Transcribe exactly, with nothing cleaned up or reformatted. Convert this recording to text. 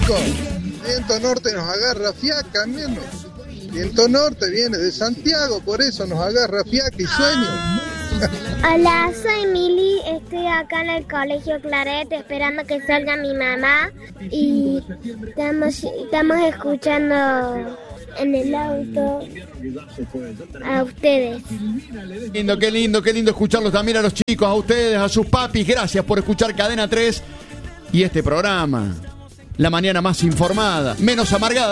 chicos. Viento norte nos agarra fiaca, menos. Viento norte viene de Santiago, por eso nos agarra fiaca y sueño. Hola, soy Mili, estoy acá en el colegio Claret esperando que salga mi mamá y estamos, estamos escuchando en el auto a ustedes. Lindo, qué lindo, qué lindo escucharlos también a los chicos, a ustedes, a sus papis. Gracias por escuchar Cadena tres y este programa. La mañana más informada, menos amargada.